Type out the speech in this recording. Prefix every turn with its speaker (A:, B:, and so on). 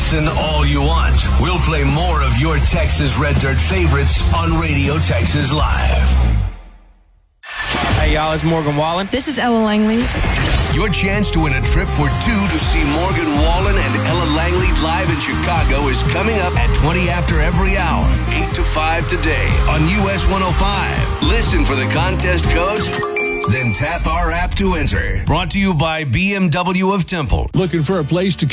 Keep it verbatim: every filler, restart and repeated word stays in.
A: Listen all you want. We'll play more of your Texas Red Dirt favorites on Radio Texas Live.
B: Hey, y'all, it's Morgan Wallen.
C: This is Ella Langley.
A: Your chance to win a trip for two to see Morgan Wallen and Ella Langley live in Chicago is coming up at twenty after every hour, eight to five today on U S one oh five. Listen for the contest codes, then tap our app to enter. Brought to you by B M W of Temple.
D: Looking for a place to